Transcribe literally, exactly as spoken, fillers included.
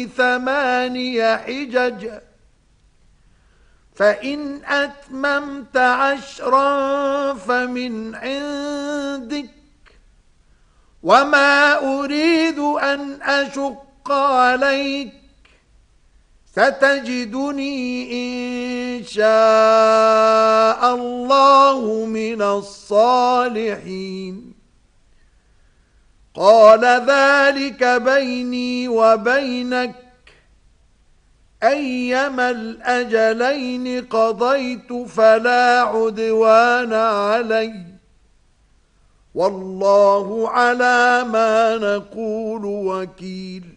ثماني حجج فإن أتممت عشرا فمن عندك وما أريد أن أشق عليك ستجدني إن شاء الله من الصالحين قال ذلك بيني وبينك أيما الأجلين قضيت فلا عدوان علي والله على ما نقول وكيل